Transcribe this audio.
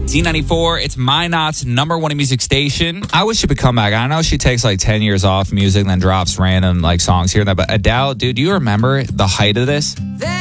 Z94, it's Minot's number one music station. I wish she would come back. I know she takes like 10 years off music and then drops random like songs here and there. But Adele, dude, do you remember the height of this?